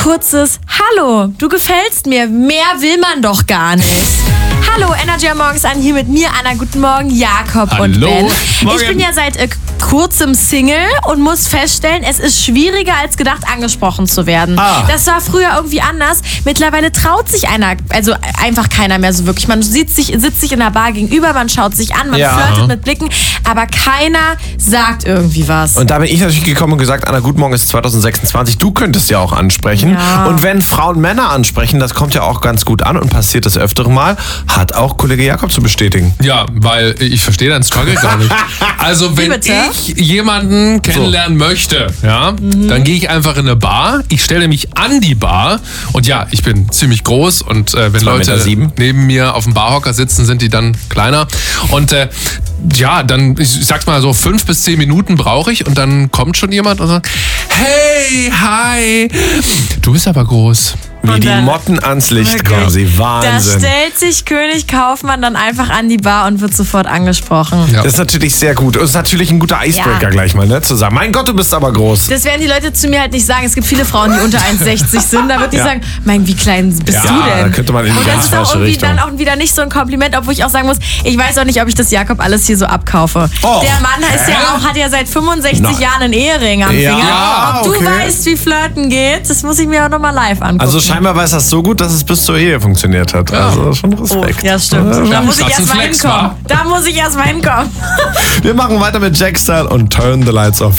kurzes Hallo, du gefällst mir, mehr will man doch gar nicht. Hallo, Energy am Morgens an, hier mit mir, Anna. Guten Morgen, Jakob Hallo. und Ben. Morgen. Ich bin ja seit kurzem Single und muss feststellen, es ist schwieriger als gedacht, angesprochen zu werden. Das war früher irgendwie anders. Mittlerweile traut sich einfach keiner mehr so wirklich. Man sitzt sich in der Bar gegenüber, man schaut sich an, man flirtet mit Blicken, aber keiner sagt irgendwie was. Und da bin ich natürlich gekommen und gesagt, Anna, guten Morgen, es ist 2026, du könntest ja auch ansprechen. Ja. Und wenn Frauen Männer ansprechen, das kommt ja auch ganz gut an und passiert das öfteren Mal, hat auch Kollege Jakob zu bestätigen. Ja, weil ich verstehe deinen Struggle gar nicht. Also wenn ich jemanden kennenlernen möchte, dann gehe ich einfach in eine Bar, ich stelle mich an die Bar und ja, ich bin ziemlich groß und wenn Leute 2,7 Meter neben mir auf dem Barhocker sitzen, sind die dann kleiner und dann, ich sag's mal so, 5 bis 10 Minuten brauche ich und dann kommt schon jemand und sagt, hey, hi, du bist aber groß. Wie die Motten ans Licht kommen sie. Da Wahnsinn. stellt sich König Kaufmann dann einfach an die Bar und wird sofort angesprochen. Ja. Das ist natürlich sehr gut. Und es ist natürlich ein guter Icebreaker gleich mal, ne? Zu sagen, mein Gott, du bist aber groß. Das werden die Leute zu mir halt nicht sagen. Es gibt viele Frauen, die unter 1,60 sind. Da wird die sagen, wie klein bist du denn? Da könnte man in die Und ganz das ist auch falsche irgendwie Richtung. dann auch wieder nicht so ein Kompliment, obwohl ich auch sagen muss, ich weiß auch nicht, ob ich das Jakob alles hier so abkaufe. Oh. Der Mann hat ja seit 65 Jahren einen Ehering am Finger. Ja, Ob du okay. weißt, wie Flirten geht, das muss ich mir auch nochmal live angucken. Also scheinbar weiß das so gut, dass es bis zur Ehe funktioniert hat. Ja. Also schon Respekt. ja, stimmt. Da muss ich das ein erst mal Flex, hinkommen. wa? Da muss ich erst mal hinkommen. Wir machen weiter mit Jack Style und Turn the Lights Off.